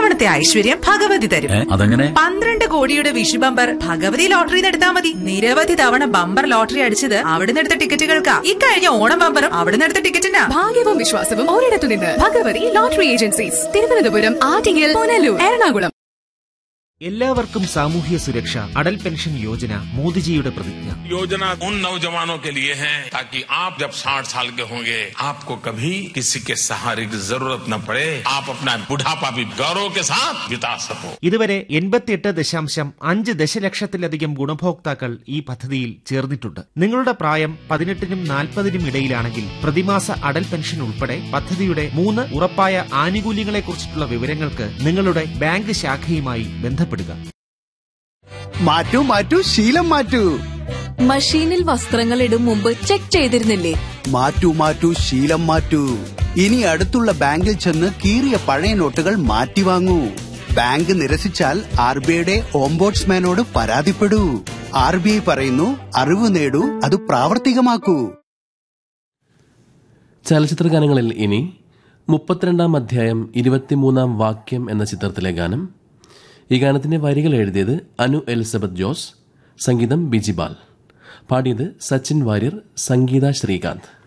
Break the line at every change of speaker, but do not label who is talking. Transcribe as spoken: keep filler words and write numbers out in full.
ഇത്തവണത്തെ ഐശ്വര്യം ഭഗവതി തരും.
അതെങ്ങനെ?
പന്ത്രണ്ട് കോടിയുടെ വിഷു ബമ്പർ ഭഗവതി ലോട്ടറി എടുത്താൽ മതി. നിരവധി തവണ ബമ്പർ ലോട്ടറി അടിച്ചത് അവിടുന്ന് എടുത്ത ടിക്കറ്റുകൾക്കാ. ഇക്കഴിഞ്ഞ ഓണം ബമ്പറും അവിടുന്ന് എടുത്ത ടിക്കറ്റിനാ.
ഭാഗ്യവും വിശ്വാസവും ഒരിടത്തു നിന്ന്. Bhagavathi lottery agencies, Thiruvananthapuram, Attingal, Punalur, Ernakulam.
എല്ലാവർക്കും സാമൂഹ്യ സുരക്ഷ. അടൽ പെൻഷൻ യോജന മോദിജിയുടെ പ്രതിജ്ഞ.
योजना उन नौजवानों के लिए है ताकि आप जब साठ साल के होंगे आपको कभी किसी के सहारे की जरूरत न पड़े. आप अपना बुढ़ापा भी गौरव के साथ बिता सको.
ഇതുവരെ എൺപത്തിയെട്ട് ദശാംശം അഞ്ച് ദശലക്ഷത്തിലധികം ഗുണഭോക്താക്കൾ ഈ പദ്ധതിയിൽ ചേർന്നിട്ടുണ്ട്. നിങ്ങളുടെ പ്രായം പതിനെട്ടിനും നാൽപ്പതിനും ഇടയിലാണെങ്കിൽ പ്രതിമാസ അടൽ പെൻഷൻ ഉൾപ്പെടെ പദ്ധതിയുടെ മൂന്ന് ഉറപ്പായ ആനുകൂല്യങ്ങളെക്കുറിച്ചിട്ടുള്ള വിവരങ്ങൾക്ക് നിങ്ങളുടെ ബാങ്ക് ശാഖയുമായി ബന്ധപ്പെടുക.
മാറ്റൂ മാറ്റൂ ശീലം മാറ്റൂ.
മഷീനിൽ വസ്ത്രങ്ങൾ ഇടും മുമ്പ് ചെക്ക് ചെയ്തിരുന്നില്ലേ?
മാറ്റൂ മാറ്റൂ ശീലം മാറ്റൂ. ഇനി അടുത്തുള്ള ബാങ്കിൽ ചെന്ന് കീറിയ പഴയ നോട്ടുകൾ മാറ്റി വാങ്ങൂ. ബാങ്ക് നിരസിച്ചാൽ ആർ ബി ഐയുടെ ഓംബോഡ്സ്മാനോട് പരാതിപ്പെടൂ. ആർ ബി ഐ പറയുന്നു, അറിവ് നേടൂ, അത് പ്രാവർത്തികമാക്കൂ.
ചലച്ചിത്ര ഗാനങ്ങളിൽ ഇനി മുപ്പത്തിരണ്ടാം അധ്യായം ഇരുപത്തിമൂന്നാം വാക്യം എന്ന ചിത്രത്തിലെ ഗാനം. ഈ ഗാനത്തിന്റെ വരികൾ എഴുതിയത് അനു എലിസബത്ത് ജോസ്, സംഗീതം ബിജിബാൽ, പാടിയത് സച്ചിൻ വാര്യർ, സംഗീത ശ്രീകാന്ത്.